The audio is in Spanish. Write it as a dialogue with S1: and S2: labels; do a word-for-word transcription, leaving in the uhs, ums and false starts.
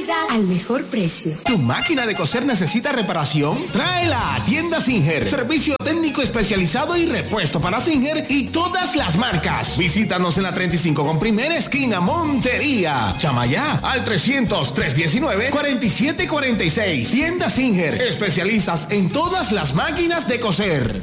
S1: calidad al mejor precio.
S2: ¿Tu máquina de coser necesita reparación? Tráela a Tienda Singer. Servicio técnico especializado y repuesto para Singer y todas las marcas. Visítanos en la treinta y cinco con primera esquina Montería. Llama ya al trescientos, trescientos diecinueve, cuarenta y siete cuarenta y seis. Tienda Singer. Especialistas en todas las máquinas de coser.